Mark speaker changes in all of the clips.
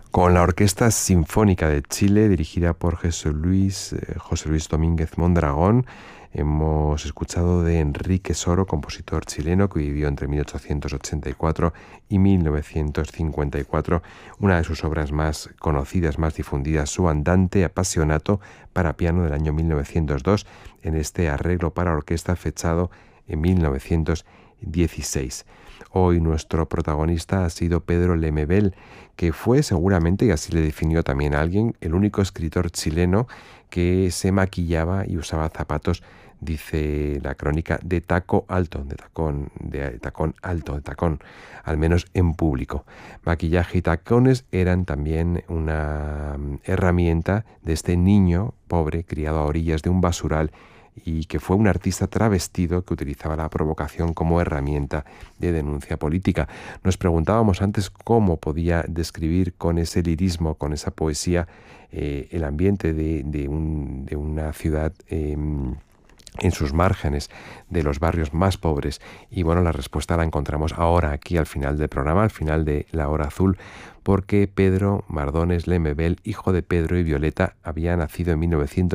Speaker 1: Con la Orquesta Sinfónica de Chile, dirigida por José Luis Domínguez Mondragón, hemos escuchado de Enrique Soro, compositor chileno que vivió entre 1884 y 1954, una de sus obras más conocidas, más difundidas, su Andante Appassionato para piano del año 1902, en este arreglo para orquesta fechado en 1916. Hoy nuestro protagonista ha sido Pedro Lemebel, que fue seguramente, y así le definió también a alguien, el único escritor chileno que se maquillaba y usaba zapatos, dice la crónica, de taco alto, de tacón alto, de tacón, al menos en público. Maquillaje y tacones eran también una herramienta de este niño pobre criado a orillas de un basural y que fue un artista travestido que utilizaba la provocación como herramienta de denuncia política. Nos preguntábamos antes cómo podía describir con ese lirismo, con esa poesía, el ambiente de una ciudad en sus márgenes, de los barrios más pobres. Y bueno, la respuesta la encontramos ahora aquí al final del programa, al final de La Hora Azul, porque Pedro Mardones Lemebel, hijo de Pedro y Violeta, había nacido en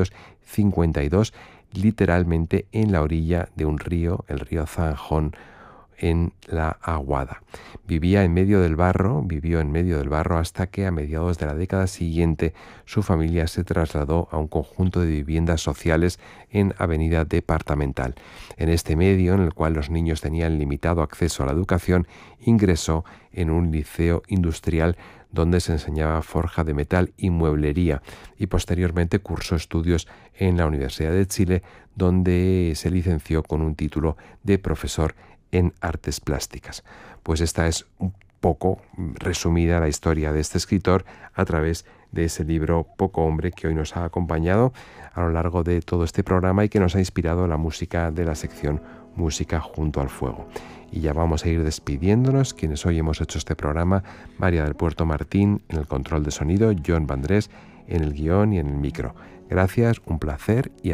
Speaker 1: 1952, literalmente en la orilla de un río, el río Zanjón, en la Aguada. Vivió en medio del barro hasta que a mediados de la década siguiente su familia se trasladó a un conjunto de viviendas sociales en Avenida Departamental. En este medio, en el cual los niños tenían limitado acceso a la educación, ingresó en un liceo industrial donde se enseñaba forja de metal y mueblería, y posteriormente cursó estudios en la Universidad de Chile, donde se licenció con un título de profesor en artes plásticas. Pues esta es un poco resumida la historia de este escritor a través de ese libro Poco Hombre que hoy nos ha acompañado a lo largo de todo este programa y que nos ha inspirado la música de la sección Música junto al Fuego. Y ya vamos a ir despidiéndonos, quienes hoy hemos hecho este programa: María del Puerto Martín en el control de sonido, John Vandrés en el guión y en el micro. Gracias, un placer y